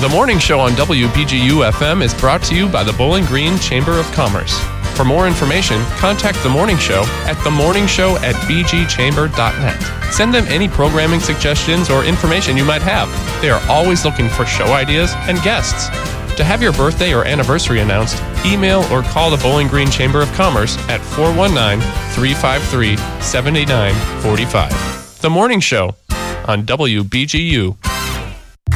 The morning show on WBGU-FM is brought to you by the Bowling Green Chamber of Commerce. For more information, contact The Morning Show at themorningshow@bgchamber.net. Send them any programming suggestions or information you might have. They are always looking for show ideas and guests. To have your birthday or anniversary announced, email or call the Bowling Green Chamber of Commerce at 419-353-7945. The Morning Show on WBGU.